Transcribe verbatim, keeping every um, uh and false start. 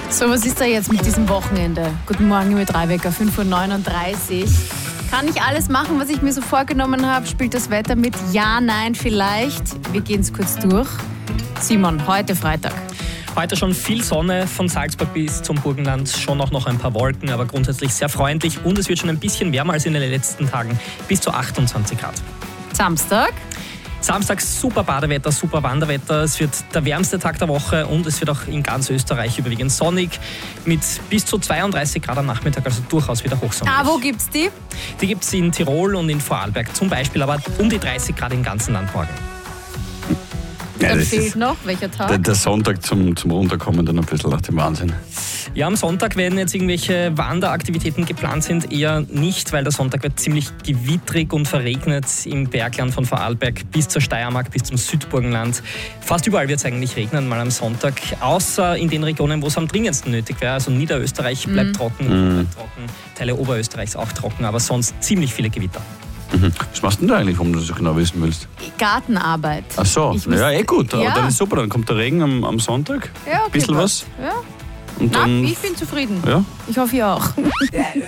So, was ist da jetzt mit diesem Wochenende? Guten Morgen mit Drei-Wecker, fünf Uhr neununddreißig. Kann ich alles machen, was ich mir so vorgenommen habe? Spielt das Wetter mit? Ja, nein, vielleicht. Wir gehen es kurz durch. Simon, heute Freitag. Heute schon viel Sonne, von Salzburg bis zum Burgenland, schon auch noch ein paar Wolken, aber grundsätzlich sehr freundlich und es wird schon ein bisschen wärmer als in den letzten Tagen, bis zu achtundzwanzig Grad. Samstag? Samstag super Badewetter, super Wanderwetter. Es wird der wärmste Tag der Woche und es wird auch in ganz Österreich überwiegend sonnig mit bis zu zweiunddreißig Grad am Nachmittag, also durchaus wieder hochsommerlich. Ah, wo gibt's die? Die gibt es in Tirol und in Vorarlberg zum Beispiel, aber um die dreißig Grad im ganzen Land morgen. Ja, Dann das fehlt ist noch, welcher Tag? der, der Sonntag zum, zum Runterkommen dann ein bisschen nach dem Wahnsinn. Ja, am Sonntag, wenn jetzt irgendwelche Wanderaktivitäten geplant sind, eher nicht, weil der Sonntag wird ziemlich gewittrig und verregnet im Bergland von Vorarlberg bis zur Steiermark, bis zum Südburgenland. Fast überall wird es eigentlich regnen, mal am Sonntag, außer in den Regionen, wo es am dringendsten nötig wäre. Also Niederösterreich bleibt Mhm. trocken, Mhm. bleibt trocken, Teile Oberösterreichs auch trocken, aber sonst ziemlich viele Gewitter. Mhm. Was machst du denn da eigentlich, warum du das so genau wissen willst? Gartenarbeit. Ach so, Ich muss- ja, eh gut. Ja. Aber dann ist super, dann kommt der Regen am, am Sonntag. Ja, okay, Bisschen passt. was. Ja. Und Na, dann, ich bin zufrieden. ja. Ich hoffe, ihr auch.